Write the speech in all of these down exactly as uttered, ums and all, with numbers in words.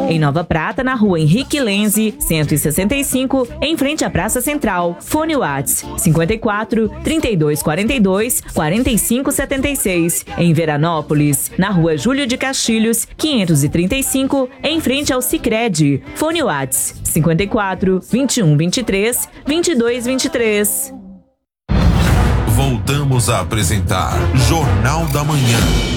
Em Nova Prata, na rua Henrique Lenze, cento e sessenta e cinco, em frente à Praça Central. Fone Whats cinquenta e quatro, trinta e dois quarenta e dois, quarenta e cinco setenta e seis. Em Veranópolis, na rua Júlio de Castilhos, quinhentos e trinta e cinco, em frente ao Sicredi. Fone Whats cinquenta e quatro, vinte e um vinte e três, vinte e dois vinte e três. Voltamos a apresentar Jornal da Manhã.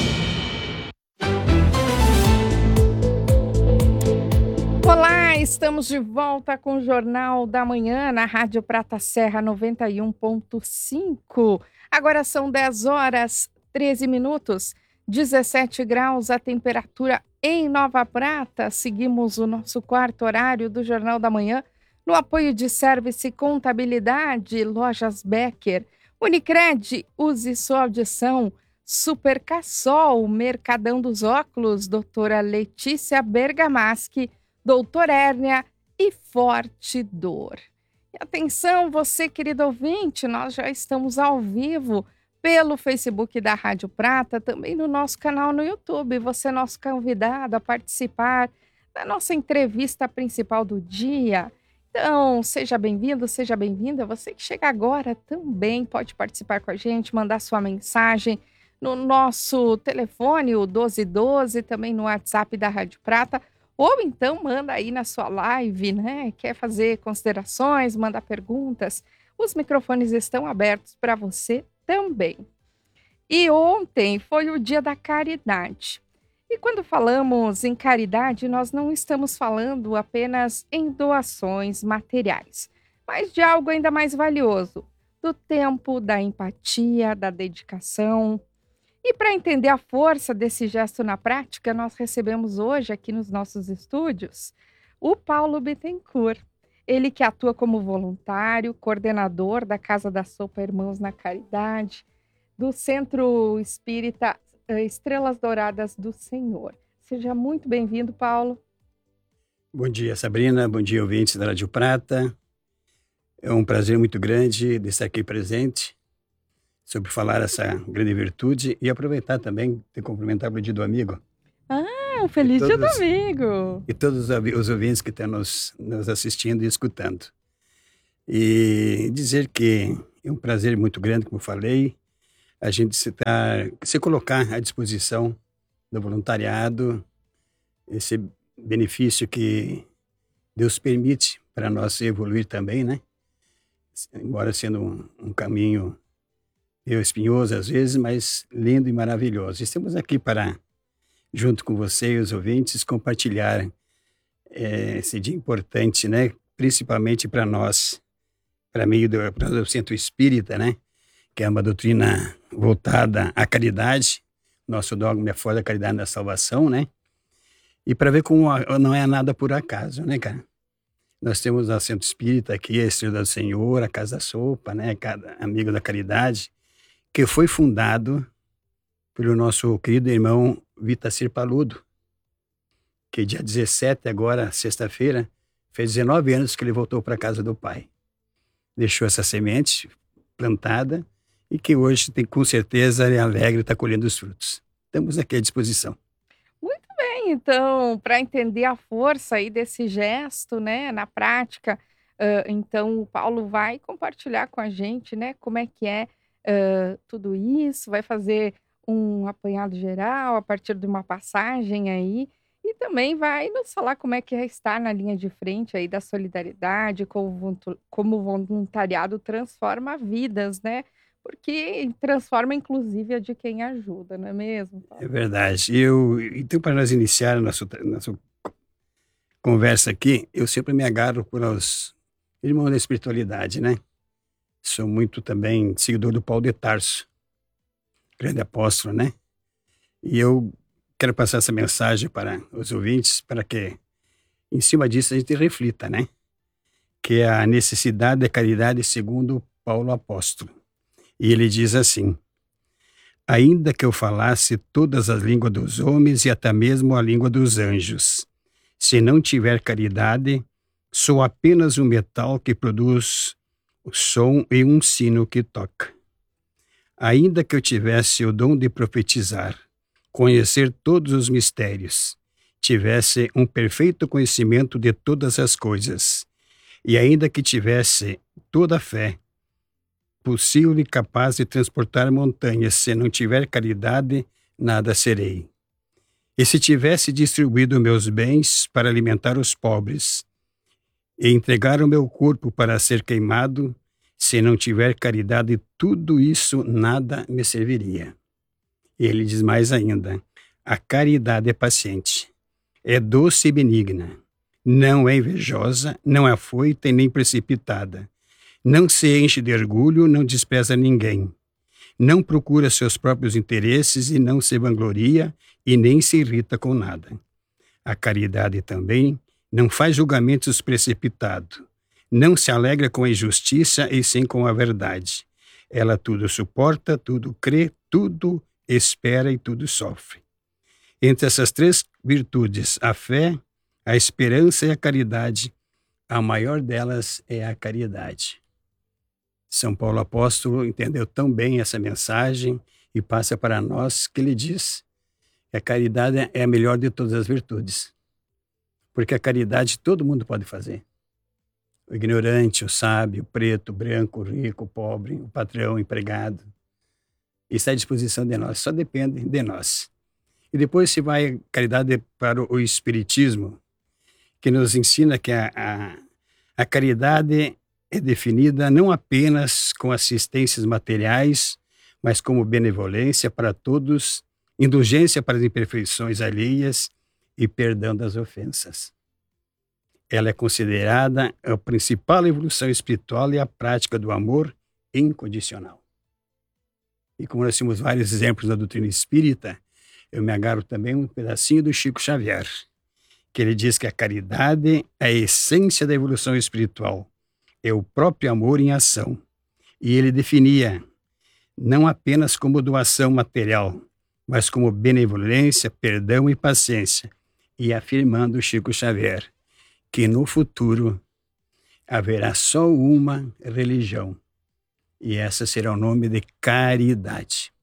Olá, estamos de volta com o Jornal da Manhã na Rádio Prata Serra noventa e um ponto cinco. Agora são dez horas, treze minutos, dezessete graus a temperatura em Nova Prata. Seguimos o nosso quarto horário do Jornal da Manhã no apoio de Service Contabilidade, Lojas Becker, Unicred, use sua audição, Super Cassol, Mercadão dos Óculos, doutora Letícia Bergamaschi, Doutor Hérnia e Forte Dor. E atenção, você, querido ouvinte, nós já estamos ao vivo pelo Facebook da Rádio Prata, também no nosso canal no YouTube. Você é nosso convidado a participar da nossa entrevista principal do dia. Então, seja bem-vindo, seja bem-vinda. Você que chega agora também pode participar com a gente, mandar sua mensagem no nosso telefone, o doze doze, também no WhatsApp da Rádio Prata, ou então manda aí na sua live, né? Quer fazer considerações, mandar perguntas? Os microfones estão abertos para você também. E ontem foi o Dia da Caridade. E quando falamos em caridade, nós não estamos falando apenas em doações materiais, mas de algo ainda mais valioso, do tempo, da empatia, da dedicação. E para entender a força desse gesto na prática, nós recebemos hoje aqui nos nossos estúdios o Paulo Bittencourt. Ele que atua como voluntário, coordenador da Casa da Sopa Irmãos na Caridade, do Centro Espírita Estrelas Douradas do Senhor. Seja muito bem-vindo, Paulo. Bom dia, Sabrina. Bom dia, ouvintes da Rádio Prata. É um prazer muito grande de estar aqui presente sobre falar essa grande virtude e aproveitar também de cumprimentar o dia do amigo. Ah, um feliz todos, dia do amigo! E todos os ouvintes que estão nos, nos assistindo e escutando. E dizer que é um prazer muito grande, como falei, a gente se, tá, se colocar à disposição do voluntariado, esse benefício que Deus permite para nós evoluir também, né? Embora sendo um, um caminho meio espinhoso às vezes, mas lindo e maravilhoso. Estamos aqui para, junto com você e os ouvintes, compartilhar é, esse dia importante, né? Principalmente para nós, para meio do, do Centro Espírita, né? Que é uma doutrina voltada à caridade. Nosso dogma é fora da caridade da salvação, né? E para ver como não é nada por acaso, né, cara? Nós temos o Centro Espírita aqui, a Estrela do Senhor, a Casa da Sopa, né? Cada amigo da caridade, que foi fundado pelo nosso querido irmão Vitacir Paludo, que dia dezessete, agora, sexta-feira, fez dezenove anos que ele voltou para a casa do Pai. Deixou essa semente plantada e que hoje, tem, com certeza, é alegre e está colhendo os frutos. Estamos aqui à disposição. Muito bem, então, para entender a força aí desse gesto, né, na prática, uh, então o Paulo vai compartilhar com a gente, né, como é que é uh, tudo isso, vai fazer um apanhado geral a partir de uma passagem aí, e também vai nos falar como é que é estar na linha de frente aí da solidariedade, como, como o voluntariado transforma vidas, né? Porque transforma inclusive a de quem ajuda, não é mesmo, Paulo? É verdade. Eu, então, para nós iniciar a nossa, nossa conversa aqui, eu sempre me agarro por os irmãos da espiritualidade, né? Sou muito também seguidor do Paulo de Tarso, grande apóstolo, né? E eu quero passar essa mensagem para os ouvintes, para que, em cima disso, a gente reflita, né? Que é a necessidade da caridade segundo Paulo apóstolo. E ele diz assim: ainda que eu falasse todas as línguas dos homens e até mesmo a língua dos anjos, se não tiver caridade, sou apenas um metal que produz o som e um sino que toca. Ainda que eu tivesse o dom de profetizar, conhecer todos os mistérios, tivesse um perfeito conhecimento de todas as coisas, e ainda que tivesse toda a fé possível e capaz de transportar montanhas, se não tiver caridade, nada serei. E se tivesse distribuído meus bens para alimentar os pobres, e entregar o meu corpo para ser queimado, se não tiver caridade, tudo isso nada me serviria. Ele diz mais ainda: a caridade é paciente, é doce e benigna, não é invejosa, não é afoita e nem precipitada, não se enche de orgulho, não despreza ninguém, não procura seus próprios interesses e não se vangloria e nem se irrita com nada. A caridade também não faz julgamentos precipitados, não se alegra com a injustiça e sim com a verdade. Ela tudo suporta, tudo crê, tudo espera e tudo sofre. Entre essas três virtudes, a fé, a esperança e a caridade, a maior delas é a caridade. São Paulo apóstolo entendeu tão bem essa mensagem e passa para nós que ele diz que a caridade é a melhor de todas as virtudes. Porque a caridade todo mundo pode fazer. O ignorante, o sábio, o preto, o branco, o rico, o pobre, o patrão, o empregado. Isso está à disposição de nós, só depende de nós. E depois se vai a caridade para o espiritismo, que nos ensina que a, a, a caridade é definida não apenas com assistências materiais, mas como benevolência para todos, indulgência para as imperfeições alheias e perdão das ofensas. Ela é considerada a principal evolução espiritual e a prática do amor incondicional. E como nós temos vários exemplos da doutrina espírita, eu me agarro também um pedacinho do Chico Xavier, que ele diz que a caridade é a essência da evolução espiritual, é o próprio amor em ação. E ele definia não apenas como doação material, mas como benevolência, perdão e paciência, e afirmando Chico Xavier que no futuro haverá só uma religião, e essa será o nome de caridade.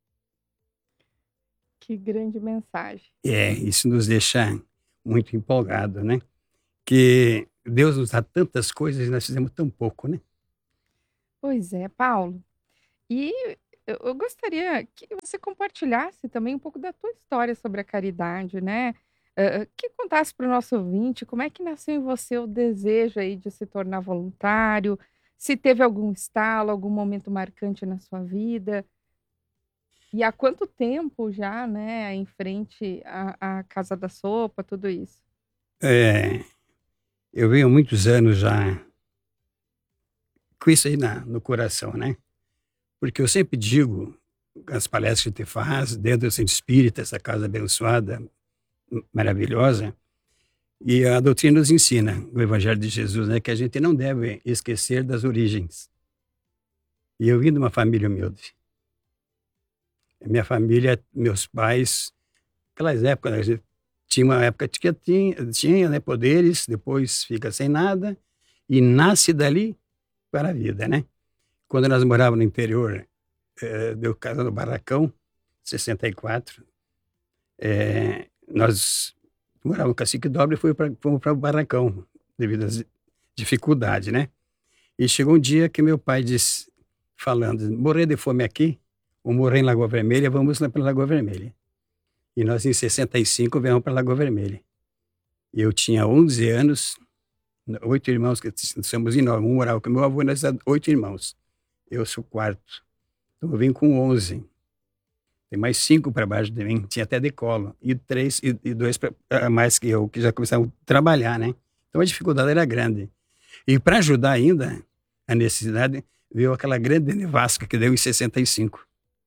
Que grande mensagem. É, isso nos deixa muito empolgado, né? Que Deus nos dá tantas coisas e nós fizemos tão pouco, né? Pois é, Paulo. E eu eu gostaria que você compartilhasse também um pouco da tua história sobre a caridade, né? Eh, que contasse para o nosso ouvinte como é que nasceu em você o desejo aí de se tornar voluntário, se teve algum estalo, algum momento marcante na sua vida. E há quanto tempo já, né, em frente à, à Casa da Sopa, tudo isso? É, eu venho há muitos anos já com isso aí na, no coração, né? Porque eu sempre digo, as palestras que a gente faz dentro do Centro Espírita, essa casa abençoada, maravilhosa, e a doutrina nos ensina, o Evangelho de Jesus, né, que a gente não deve esquecer das origens. E eu vim de uma família humilde. Minha família, meus pais, aquelas épocas, a gente tinha uma época que tinha, tinha né, poderes, depois fica sem nada, e nasce dali para a vida, né? Quando nós morávamos no interior, é, deu casa no Barracão, sessenta e quatro, é, nós morávamos no Cacique Dobre e fui pra, fomos para o Barracão, devido às dificuldades, né? E chegou um dia que meu pai disse, falando, morrer de fome aqui, ou morrer em Lagoa Vermelha, vamos lá para Lagoa Vermelha. E nós, em sessenta e cinco, viemos para Lagoa Vermelha. E eu tinha onze anos, oito irmãos, que somos em nove, um morava com meu avô, nós oito irmãos. Eu sou o quarto. Então eu vim com onze. Tem mais cinco para baixo de mim, tinha até decolo. E três, e, e dois pra, a mais que eu, que já começavam a trabalhar, né? Então a dificuldade era grande. E para ajudar ainda a necessidade, veio aquela grande nevasca que deu em sessenta e cinco.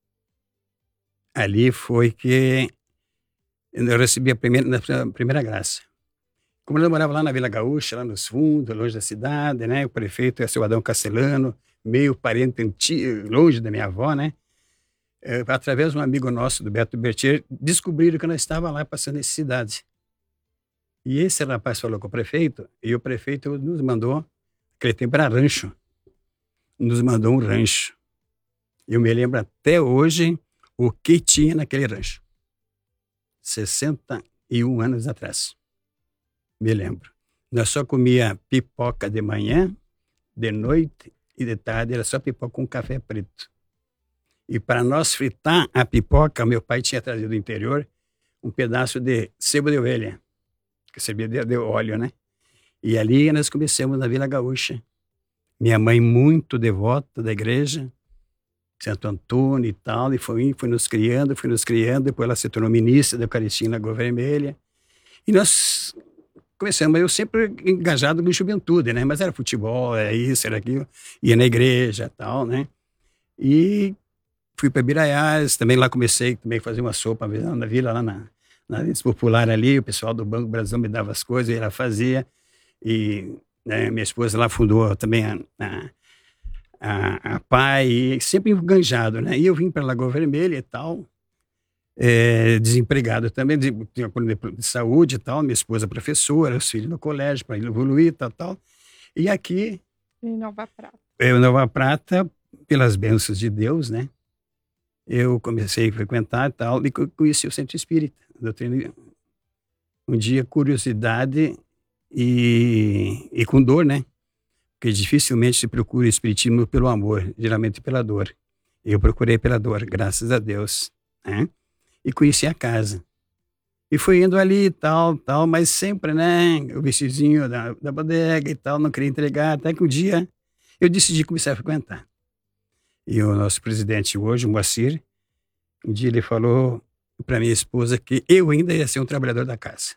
Ali foi que eu recebi a primeira, a primeira graça. Como eu morava lá na Vila Gaúcha, lá nos fundos, longe da cidade, né? O prefeito é o seu Adão Castelano, meio parente antigo, longe da minha avó, né? É, através de um amigo nosso, do Beto Bertier, descobriram que nós estávamos lá passando necessidade. E esse rapaz falou com o prefeito, e o prefeito nos mandou, aquele tempo era rancho, nos mandou um rancho. Eu me lembro até hoje o que tinha naquele rancho. sessenta e um anos atrás. Me lembro. Nós só comia pipoca de manhã, de noite e de tarde era só pipoca com café preto. E para nós fritar a pipoca, meu pai tinha trazido do interior um pedaço de sebo de ovelha, que servia de, de óleo, né? E ali nós começamos na Vila Gaúcha. Minha mãe muito devota da igreja, Santo Antônio e tal, e foi, foi nos criando, foi nos criando, depois ela se tornou ministra da Eucaristia na Lagoa Vermelha. E nós começamos, eu sempre engajado com juventude, né? Mas era futebol, era isso, era aquilo, ia na igreja e tal, né? E fui para Biraiás, também lá comecei também a fazer uma sopa na vila, lá na, na popular ali, o pessoal do Banco Brasil me dava as coisas e ela fazia. E né, minha esposa lá fundou também a, a, a, a P A I, sempre enganjado, né? E eu vim para Lagoa Vermelha e tal, é, desempregado também, de, de, de saúde e tal, minha esposa professora, os filhos no colégio para evoluir e tal, tal. E aqui... Em Nova Prata. Em Nova Prata, pelas bênçãos de Deus, né? Eu comecei a frequentar e tal, e conheci o Centro Espírita. Doutrina, um dia, curiosidade e, e com dor, né? Porque dificilmente se procura o espiritismo pelo amor, geralmente pela dor. Eu procurei pela dor, graças a Deus, né? E conheci a casa. E fui indo ali e tal, tal, mas sempre, né? O vestidinho da, da bodega e tal, não queria entregar, até que um dia eu decidi começar a frequentar. E o nosso presidente hoje, o Moacir, um dia ele falou para minha esposa que eu ainda ia ser um trabalhador da casa.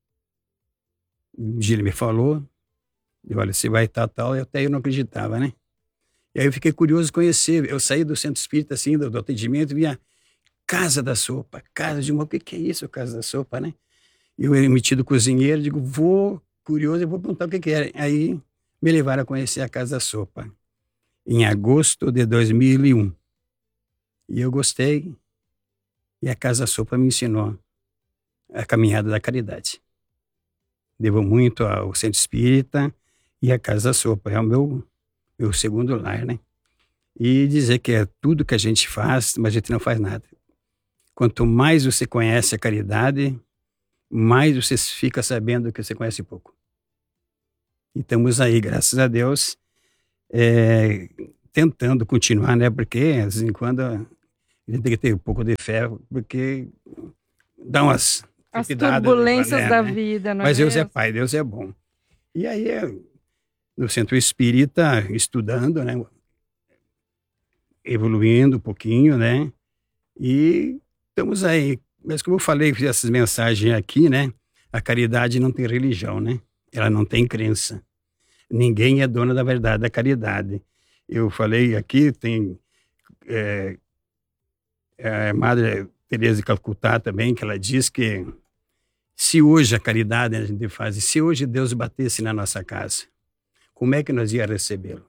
Um dia ele me falou, eu, olha, você vai tal, tal, e até eu não acreditava, né? E aí eu fiquei curioso de conhecer, eu saí do centro espírita, assim, do, do atendimento, e via Casa da Sopa, Casa de uma, o que, que é isso, Casa da Sopa, né? E eu, emitido cozinheiro, digo, vou, curioso, eu vou perguntar o que que era. Aí me levaram a conhecer a Casa da Sopa, em agosto de dois mil e um. E eu gostei, e a Casa da Sopa me ensinou a caminhada da caridade. Devo muito ao Centro Espírita e a Casa da Sopa, é o meu, meu segundo lar, né? E dizer que é tudo que a gente faz, mas a gente não faz nada. Quanto mais você conhece a caridade, mais você fica sabendo que você conhece pouco. E estamos aí, graças a Deus, É, tentando continuar, né? Porque, de vez em quando, a gente tem que ter um pouco de fé, porque dá umas... As turbulências né, da né? vida, não é Mas Deus mesmo? é Pai, Deus é bom. E aí, no Centro Espírita, estudando, né? Evoluindo um pouquinho, né? E estamos aí. Mas como eu falei, fiz essas mensagens aqui, né? A caridade não tem religião, né? Ela não tem crença. Ninguém é dono da verdade da caridade. Eu falei aqui, tem é, a Madre Teresa de Calcutá também, que ela diz que se hoje a caridade a gente faz, se hoje Deus batesse na nossa casa, como é que nós ia recebê-lo?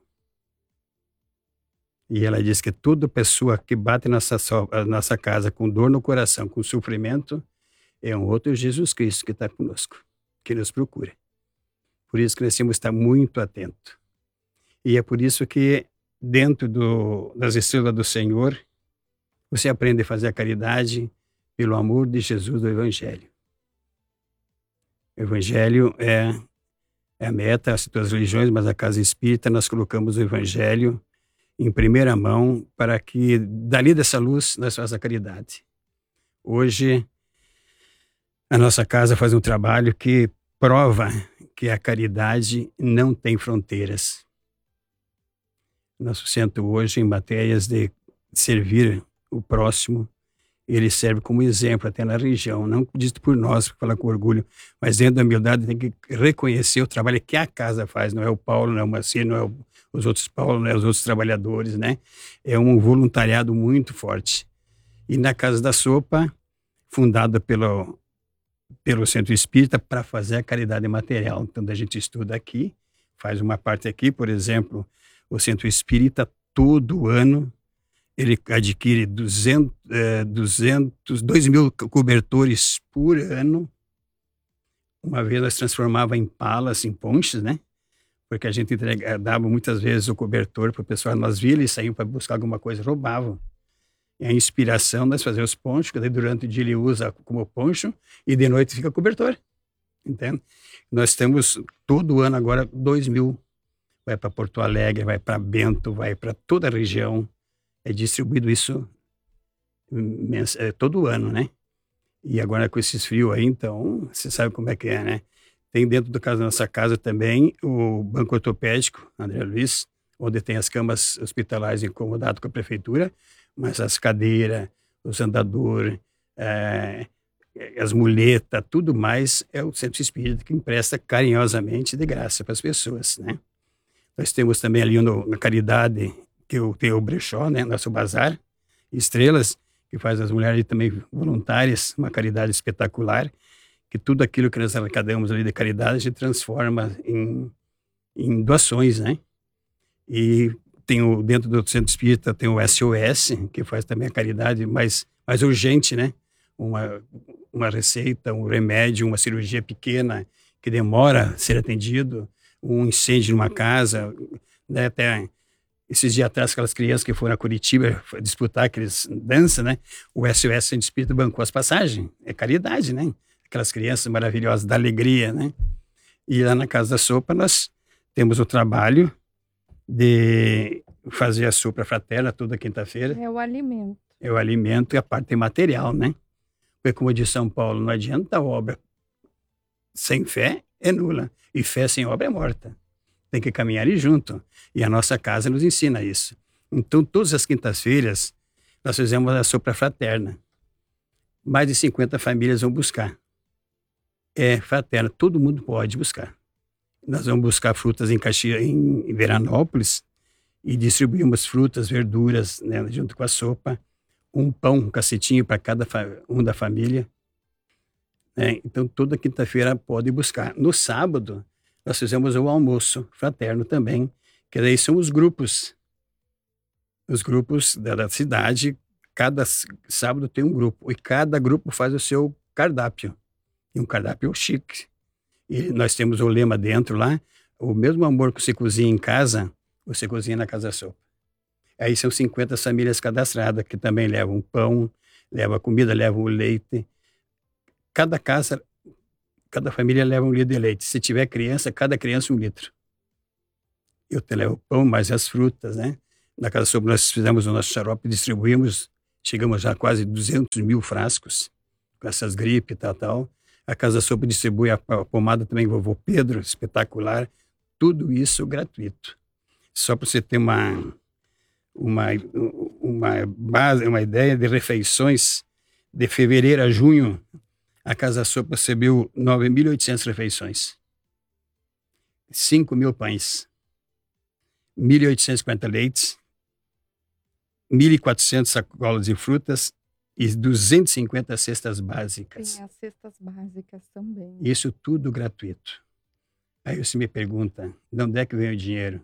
E ela diz que toda pessoa que bate nossa, nossa casa com dor no coração, com sofrimento, é um outro Jesus Cristo que está conosco, que nos procura. Por isso que nós temos que estar muito atentos. E é por isso que, dentro do, das estrelas do Senhor, você aprende a fazer a caridade pelo amor de Jesus do Evangelho. O Evangelho é, é a meta, as outras religiões, mas a Casa Espírita nós colocamos o Evangelho em primeira mão para que, dali dessa luz, nós façamos a caridade. Hoje, a nossa casa faz um trabalho que prova que a caridade não tem fronteiras. Nosso centro hoje, em matérias de servir o próximo, ele serve como exemplo até na região, não dito por nós, para falar com orgulho, mas dentro da humildade tem que reconhecer o trabalho que a casa faz, não é o Paulo, não é o Macir, não é o, os outros Paulo, não é os outros trabalhadores, né? É um voluntariado muito forte. E na Casa da Sopa, fundada pelo pelo Centro Espírita, para fazer a caridade material. Então, a gente estuda aqui, faz uma parte aqui, por exemplo, o Centro Espírita, todo ano, ele adquire duzentos, é, duzentos, dois mil cobertores por ano. Uma vez nós transformava em palas, em ponches, né? Porque a gente entrega, dava muitas vezes o cobertor para o pessoal nas vilas e saíam para buscar alguma coisa, roubavam. E a inspiração, nós fazemos poncho, que daí durante o dia ele usa como poncho e de noite fica cobertor. Entende? Nós temos todo ano agora dois mil. Vai para Porto Alegre, vai para Bento, vai para toda a região. É distribuído isso mens- é, todo ano, né? E agora com esses frios aí, então, você sabe como é que é, né? Tem dentro do caso da nossa casa também o banco ortopédico, André Luiz, onde tem as camas hospitalares incomodadas com a prefeitura, mas as cadeiras, os andadores, é, as muletas, tudo mais é o Centro Espírita que empresta carinhosamente de graça para as pessoas, né? Nós temos também ali no, na Caridade, que eu tenho o brechó, né? Nosso bazar, Estrelas, que faz as mulheres também voluntárias, uma caridade espetacular, que tudo aquilo que nós arrecadamos ali de caridade a gente transforma em, em doações, né? E tem o, dentro do Centro Espírita tem o S O S, que faz também a caridade mais, mais urgente, né? Uma, uma receita, um remédio, uma cirurgia pequena que demora a ser atendido, um incêndio numa casa, né? Até esses dias atrás, aquelas crianças que foram a Curitiba disputar aqueles dança, né? O S O S Centro Espírita bancou as passagens. É caridade, né? Aquelas crianças maravilhosas da alegria, né? E lá na Casa da Sopa nós temos o trabalho de fazer a sopa fraterna toda quinta-feira. É o alimento. É o alimento e a parte material, né? Porque como diz São Paulo, não adianta a obra sem fé, é nula. E fé sem obra é morta. Tem que caminhar e junto. E a nossa casa nos ensina isso. Então, todas as quintas-feiras, nós fizemos a sopa fraterna. Mais de cinquenta famílias vão buscar. É fraterna, todo mundo pode buscar. Nós vamos buscar frutas em Caxias, em Veranópolis, e distribuímos frutas, verduras, né, junto com a sopa. Um pão, um cacetinho para cada fa- um da família. Né? Então, toda quinta-feira pode buscar. No sábado, nós fizemos o almoço fraterno também, que daí são os grupos. Os grupos da, da cidade, cada s- sábado tem um grupo, e cada grupo faz o seu cardápio. E um cardápio chique. E nós temos o lema dentro lá, o mesmo amor que você cozinha em casa, você cozinha na Casa Sopa. Aí são cinquenta famílias cadastradas, que também levam pão, levam comida, levam o leite. Cada casa, cada família leva um litro de leite. Se tiver criança, cada criança um litro. Eu te levo pão, mais as frutas, né? Na Casa Sopa nós fizemos o nosso xarope, distribuímos, chegamos já a quase duzentos mil frascos, com essas gripes e tal, tal. A Casa Sopa distribui a, a pomada também, vovô Pedro, espetacular. Tudo isso gratuito. Só para você ter uma, uma, uma base, uma ideia de refeições, de fevereiro a junho, a Casa Sopa recebeu nove mil e oitocentas refeições. cinco mil pães. mil e oitocentos e cinquenta leites. mil e quatrocentas sacolas de frutas e duzentas e cinquenta cestas básicas. Tem as cestas básicas também. Isso tudo gratuito. Aí você me pergunta, de onde é que vem o dinheiro?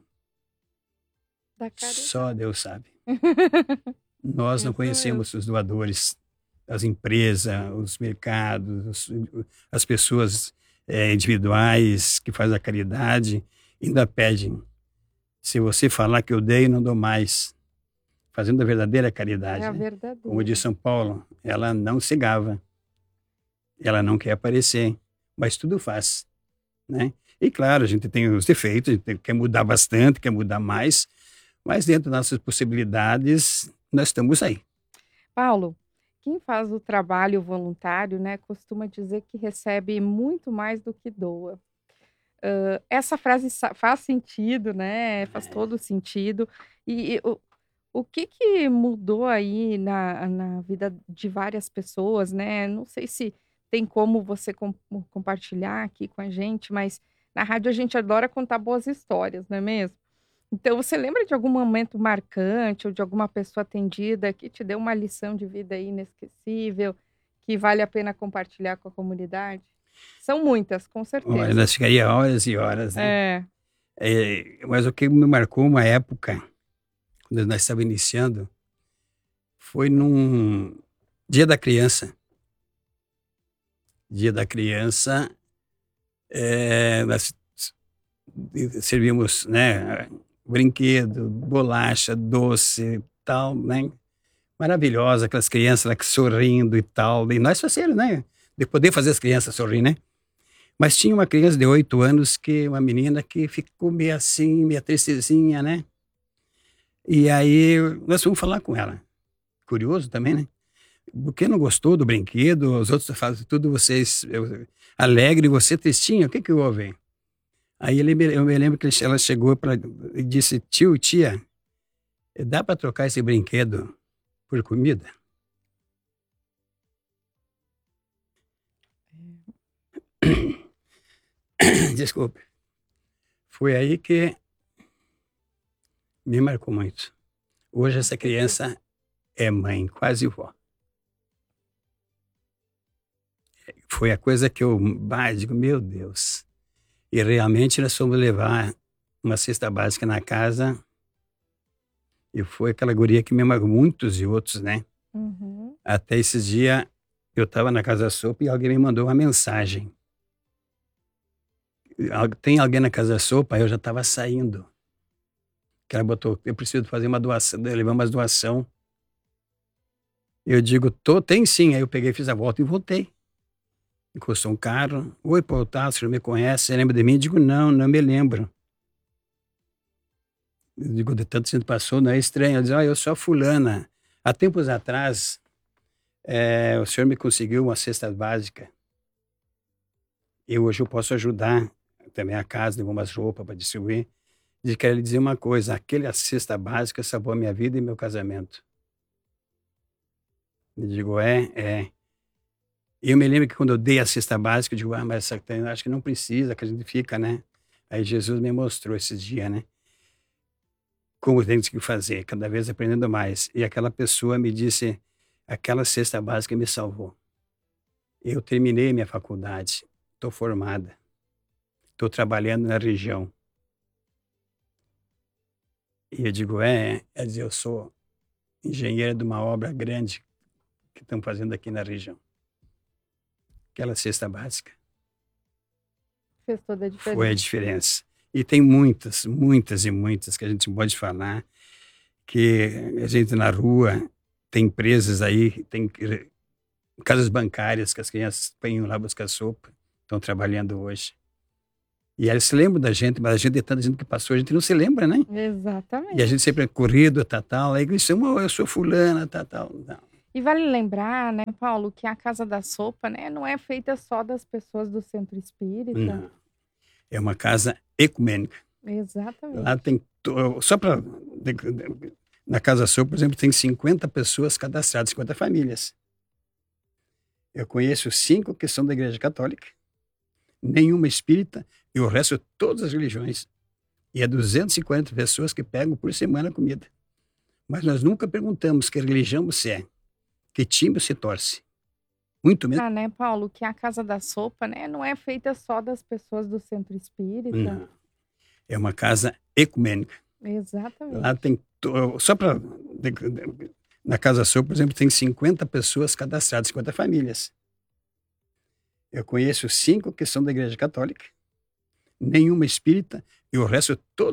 Da caridade. Só Deus sabe. Nós não Isso conhecemos os doadores, as empresas, os mercados, os- as pessoas eh, individuais que fazem a caridade, ainda pedem. Se você falar que eu dei, não dou mais. Fazendo a verdadeira caridade. É a né? verdadeira. Como diz São Paulo, ela não se gava. Ela não quer aparecer, mas tudo faz, né? E claro, a gente tem os defeitos, a gente tem- quer mudar bastante, quer mudar mais, mas dentro das nossas possibilidades, nós estamos aí. Paulo, quem faz o trabalho voluntário, né, costuma dizer que recebe muito mais do que doa. Ãh, essa frase sa- faz sentido, né? Faz todo sentido. E, e o, o que que mudou aí na, na vida de várias pessoas, né? Não sei se tem como você com- compartilhar aqui com a gente, mas na rádio a gente adora contar boas histórias, não é mesmo? Então, você lembra de algum momento marcante ou de alguma pessoa atendida que te deu uma lição de vida aí inesquecível, que vale a pena compartilhar com a comunidade? São muitas, com Olha, certeza. nós ficaria horas e horas, né? É, É, mas o que me marcou uma época, quando nós estávamos iniciando, foi num Dia da Criança. Dia da Criança, é, nós servíamos, né, brinquedo, bolacha, doce, tal, né? maravilhosa, aquelas crianças lá que sorrindo e tal. E nós fazemos, né? De poder fazer as crianças sorrir, né? Mas tinha uma criança de oito anos, que uma menina que ficou meio assim, meio tristezinha, né? E aí nós fomos falar com ela. Curioso também, né? Porque não gostou do brinquedo, os outros fazem tudo, vocês eu, alegre, você tristinha, o que que houve? Aí ele, eu me lembro que ela chegou pra, e disse, tio, tia, dá para trocar esse brinquedo por comida? Desculpe. Foi aí que me marcou muito. Hoje essa criança é mãe, quase vó. Foi a coisa que eu bah, digo, meu Deus. E realmente nós fomos levar uma cesta básica na casa. E foi aquela guria que me marcou, muitos e outros, né? Uhum. Até esses dias eu estava na Casa Sopa e alguém me mandou uma mensagem. Tem alguém na Casa Sopa? Eu já estava saindo. Que ela botou, eu preciso fazer uma doação, levar umas doação. Eu digo, tô, tem sim. Aí eu peguei, fiz a volta e voltei. Encostou um carro. Oi, Paulo, tá, você não me conhece? Você lembra de mim? Eu digo, não, não me lembro. Eu digo, de tanto tempo passou, não é estranho. Ela diz, ah, eu sou a fulana. Há tempos atrás, é, o senhor me conseguiu uma cesta básica. E hoje eu posso ajudar também a casa, levou umas roupas para distribuir. E quero lhe dizer uma coisa, aquela cesta básica salvou a minha vida e meu casamento. Eu digo, é, é. E eu me lembro que quando eu dei a cesta básica, eu digo, ah, mas essa, acho que não precisa, que a gente fica, né? Aí Jesus me mostrou esse dia, né? Como tem que fazer, cada vez aprendendo mais. E aquela pessoa me disse, aquela cesta básica me salvou. Eu terminei minha faculdade, estou formada, estou trabalhando na região. E eu digo, é, é dizer, eu sou engenheiro de uma obra grande que estão fazendo aqui na região. Aquela cesta básica. Fez toda a diferença. Foi a diferença. E tem muitas, muitas e muitas que a gente pode falar, que a gente na rua, tem empresas aí, tem casas bancárias que as crianças vêm lá buscar sopa, estão trabalhando hoje. E eles se lembram da gente, mas a gente é tanta gente que passou, a gente não se lembra, né? Exatamente. E a gente sempre é corrido, tal, tal. Aí eles dizem, eu sou fulana, tal, tal. E vale lembrar, né, Paulo, que a Casa da Sopa, né, não é feita só das pessoas do Centro Espírita. Não. É uma casa ecumênica. Exatamente. Lá tem, só para, na Casa Sopa, por exemplo, tem cinquenta pessoas cadastradas, cinquenta famílias. Eu conheço cinco que são da Igreja Católica, nenhuma espírita, e o resto todas as religiões. E é duzentas e cinquenta pessoas que pegam por semana comida. Mas nós nunca perguntamos que religião você é, que time você torce. Muito menos. Ah, né, Paulo, que a Casa da Sopa, né, não é feita só das pessoas do Centro Espírita. Não. É uma casa ecumênica. Exatamente. Lá tem, só para, na Casa Sopa, por exemplo, tem cinquenta pessoas cadastradas, cinquenta famílias. Eu conheço cinco que são da Igreja Católica, nenhuma espírita, e o resto todo